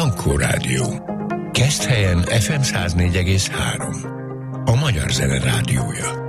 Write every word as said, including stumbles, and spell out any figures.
Ankó Rádió. Keszthelyen ef em száz négy egész három. A Magyar Zene Rádiója.